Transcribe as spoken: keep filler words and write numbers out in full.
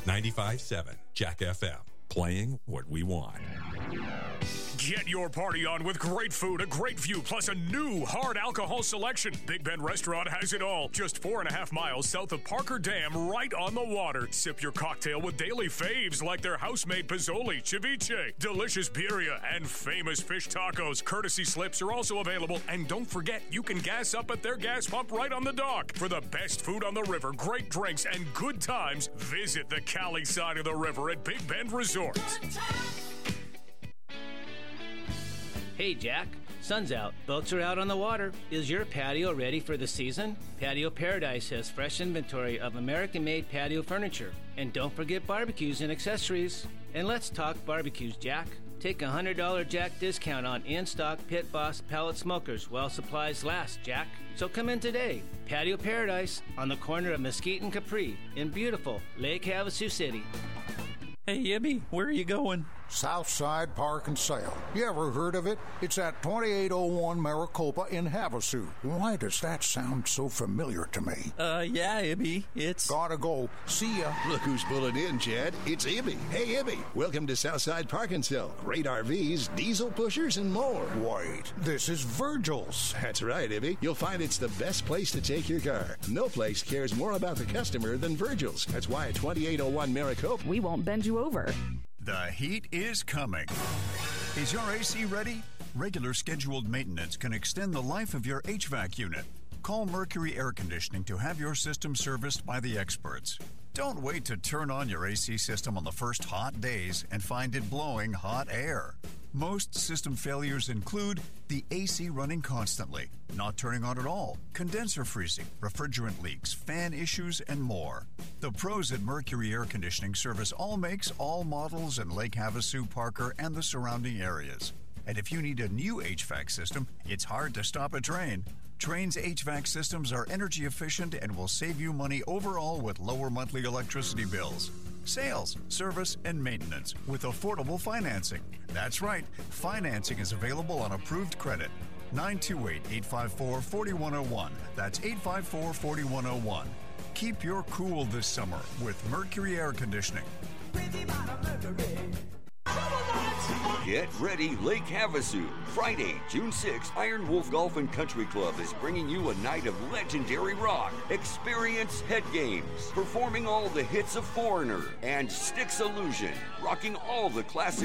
ninety-five point seven Jack F M, playing what we want. Get your party on with great food, a great view, plus a new hard alcohol selection. Big Bend Restaurant has it all. Just four and a half miles south of Parker Dam, right on the water. Sip your cocktail with daily faves like their house-made Pizzoli, ceviche, delicious birria, and famous fish tacos. Courtesy slips are also available. And don't forget, you can gas up at their gas pump right on the dock. For the best food on the river, great drinks, and good times, visit the Cali side of the river at Big Bend Resort. Hey Jack, sun's out, boats are out on the water. Is your patio ready for the season? Patio Paradise has fresh inventory of American-made patio furniture. And don't forget barbecues and accessories. And let's talk barbecues, Jack. Take a one hundred dollars Jack discount on in-stock Pit Boss pellet smokers while supplies last, Jack. So come in today. Patio Paradise on the corner of Mesquite and Capri in beautiful Lake Havasu City. Hey, Ibby, where are you going? Southside Park and Sale. You ever heard of it? It's at twenty-eight oh one Maricopa in Havasu. Why does that sound so familiar to me? Uh, yeah, Ibby, it's... Gotta go. See ya. Look who's pulling in, Chad. It's Ibby. Hey, Ibby. Welcome to Southside Park and Sale. Great R Vs, diesel pushers, and more. Wait, this is Virgil's. That's right, Ibby. You'll find it's the best place to take your car. No place cares more about the customer than Virgil's. That's why at twenty-eight oh one Maricopa... We won't bend you over. The heat is coming. Is your A C ready? Regular scheduled maintenance can extend the life of your H V A C unit. Call Mercury Air Conditioning to have your system serviced by the experts. Don't wait to turn on your A C system on the first hot days and find it blowing hot air. Most system failures include the A C running constantly, not turning on at all, condenser freezing, refrigerant leaks, fan issues, and more. The pros at Mercury Air Conditioning service all makes, all models in Lake Havasu, Parker, and the surrounding areas. And if you need a new H V A C system, it's hard to stop a train. Trane's H V A C systems are energy efficient and will save you money overall with lower monthly electricity bills. Sales, service, and maintenance with affordable financing. That's right, financing is available on approved credit. nine two eight, eight five four, four one zero one. That's eight five four, four one zero one. Keep your cool this summer with Mercury Air Conditioning. Get ready, Lake Havasu. Friday, June sixth, Iron Wolf Golf and Country Club is bringing you a night of legendary rock. Experience Head Games, performing all the hits of Foreigner and Styx Illusion, rocking all the classic